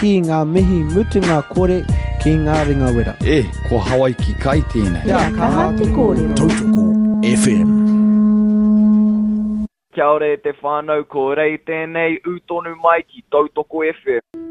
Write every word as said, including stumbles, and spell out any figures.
ki ngā mihi mutunga kore ki ngā ringa wera. E, ko Hawaii ki kai tēnei. Kia kaha te kōrero. Tautoko F M. Kia ore te whānau, ko rei tēnei utonu mai ki Tautoko F M.